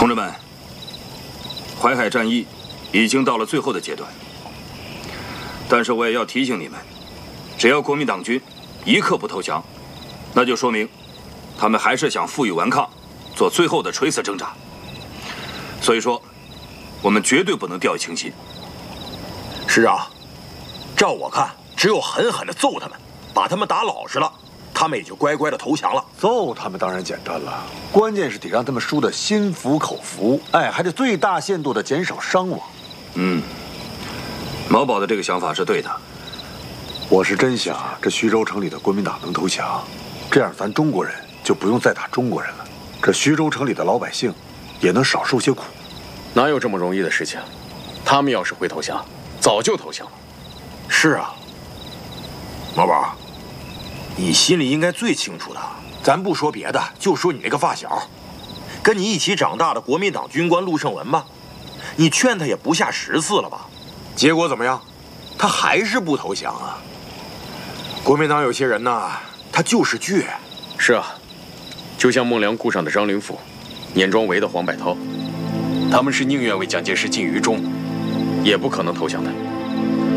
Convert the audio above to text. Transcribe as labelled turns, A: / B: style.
A: 同志们，淮海战役已经到了最后的阶段，但是我也要提醒你们，只要国民党军一刻不投降，那就说明他们还是想负隅顽抗，做最后的垂死挣扎。所以说，我们绝对不能掉以轻心。
B: 是啊，照我看，只有狠狠地揍他们，把他们打老实了，他们也就乖乖地投降了。
C: 揍他们当然简单了，关键是得让他们输得心服口服，哎，还得最大限度地减少伤亡。
A: 毛宝的这个想法是对的。
C: 我是真想这徐州城里的国民党能投降，这样咱中国人就不用再打中国人了，这徐州城里的老百姓也能少受些苦。
D: 哪有这么容易的事情？他们要是会投降，早就投降了。
B: 是啊，毛宝，你心里应该最清楚的。咱不说别的，就说你那个发小，跟你一起长大的国民党军官陆胜文吧，你劝他也不下10次了吧？结果怎么样？他还是不投降啊。国民党有些人呐，他就是倔。
D: 是啊，就像孟良崮上的张灵甫，碾庄围的黄百韬，他们是宁愿为蒋介石尽于忠，也不可能投降的。